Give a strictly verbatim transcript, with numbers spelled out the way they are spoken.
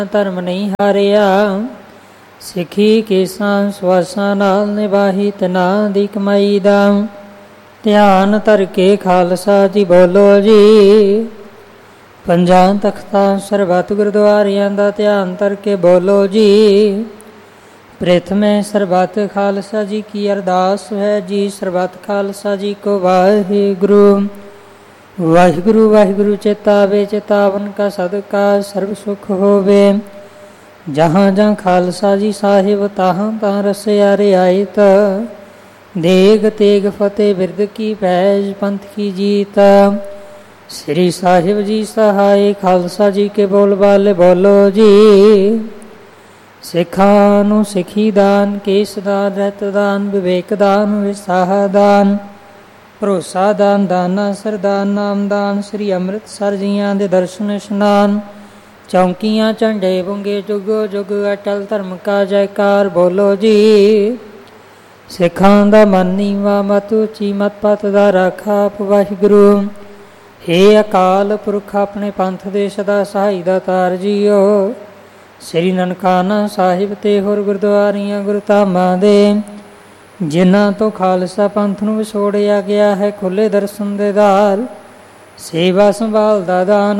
ਧਰਮ ਨਹੀਂ ਹਾਰਿਆ। ਸਿੱਖੀ ਕੇਸਾਂ ਸਵਾਸਾਂ ਨਾਲ ਨਿਭਾਹੀ ਤਨਾ ਦੀ ਕਮਾਈ ਦਾ। ਧਿਆਨ ਧਰ ਕੇ ਖਾਲਸਾ ਜੀ ਬੋਲੋ ਜੀ। ਪੰਜਾਂ ਤਖਤਾਂ ਸਰਬੱਤ ਗੁਰਦੁਆਰਿਆਂ ਦਾ ਧਿਆਨ ਧਰ ਕੇ ਬੋਲੋ ਜੀ। ਪ੍ਰਥਮੇ ਸਰਬੱਤ ਖਾਲਸਾ ਜੀ ਕੀ ਅਰਦਾਸ ਹੈ ਜੀ। ਸਰਬੱਤ ਖਾਲਸਾ ਜੀ ਕੋ ਵਾਹਿਗੁਰੂ। ਵਾਹਿਗੁਰੂ ਵਾਹਿਗੁਰੂ ਚੇਤਾਵੇ ਚੇਤਾਵਨ ਕਾ ਸਦਕਾ ਸਰਬ ਸੁਖ ਹੋਵੇ। ਜਹਾਂ ਜਹਾਂ ਖਾਲਸਾ ਜੀ ਸਾਹਿਬ ਤਾਹਾਂ ਤਾਂ ਰਸਿਆ ਰਿਆਇਤ। ਦੇਗ ਤੇਗ ਫਤਿਹ ਬਿਰਦ ਕੀ ਪੈਜ ਪੰਥ ਕੀ ਜੀਤ। ਸ੍ਰੀ ਸਾਹਿਬ ਜੀ ਸਹਾਏ ਖਾਲਸਾ ਜੀ ਕੇ ਬੋਲ ਬਾਲੇ ਬੋਲੋ ਜੀ। ਸਿੱਖਾਂ ਨੂੰ ਸਿੱਖੀ ਦਾਨ, ਕੇਸ ਦਾਨ, ਰਹਿਤ ਦਾਨ, ਵਿਵੇਕ ਦਾਨ, ਵਿਸਾਹ ਦਾਨ, ਭਰੋਸਾ ਦਾਨ, ਦਾਨਾ ਸਰਦਾਨ, ਨਾਮਦਾਨ, ਸ੍ਰੀ ਅੰਮ੍ਰਿਤਸਰ ਜੀਆਂ ਦੇ ਦਰਸ਼ਨ ਇਸ਼ਨਾਨ, ਚੌਂਕੀਆਂ ਝੰਡੇ ਬੁੰਗੇ ਜੁਗੋ ਜੁਗ ਅਟਲ ਧਰਮ ਕਾ ਜੈਕਾਰ ਬੋਲੋ ਜੀ। ਸਿੱਖਾਂ ਦਾ ਮਨ ਨੀਵਾਂ ਮਤ ਉੱਚੀ ਮਤ ਪਤ ਦਾ ਰਾਖਾ ਆਪ ਵਾਹਿਗੁਰੂ। ਹੇ ਅਕਾਲ ਪੁਰਖ ਆਪਣੇ ਪੰਥ ਦੇ ਸਦਾ ਸਹਾਈ ਦਾਤਾਰ ਜੀਓ। ਸ੍ਰੀ ਨਨਕਾਣਾ ਸਾਹਿਬ ਤੇ ਹੋਰ ਗੁਰਦੁਆਰੀਆਂ ਗੁਰਧਾਮਾਂ ਦੇ ਜਿਨ੍ਹਾਂ ਤੋਂ ਖਾਲਸਾ ਪੰਥ ਨੂੰ ਵਿਛੋੜਿਆ ਗਿਆ ਹੈ, ਖੁੱਲ੍ਹੇ ਦਰਸ਼ਨ ਦੇ ਦਾਰ, ਸੇਵਾ ਸੰਭਾਲ ਦਾ ਦਾਨ